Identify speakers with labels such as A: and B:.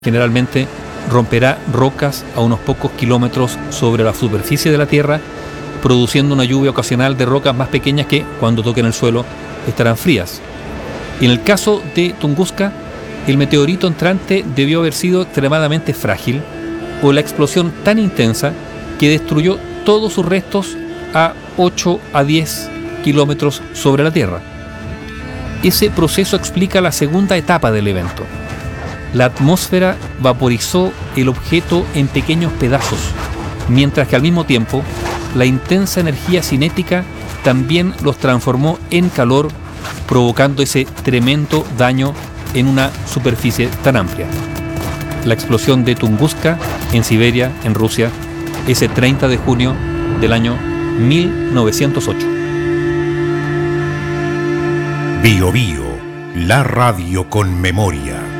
A: generalmente romperá rocas a unos pocos kilómetros sobre la superficie de la Tierra, produciendo una lluvia ocasional de rocas más pequeñas que, cuando toquen el suelo, estarán frías. En el caso de Tunguska, el meteorito entrante debió haber sido extremadamente frágil o la explosión tan intensa que destruyó todos sus restos a 8 a 10 kilómetros sobre la Tierra. Ese proceso explica la segunda etapa del evento. La atmósfera vaporizó el objeto en pequeños pedazos, mientras que al mismo tiempo la intensa energía cinética también los transformó en calor, provocando ese tremendo daño en una superficie tan amplia. La explosión de Tunguska en Siberia, en Rusia, ese 30 de junio del año 1908.
B: Bio Bio, la radio con memoria.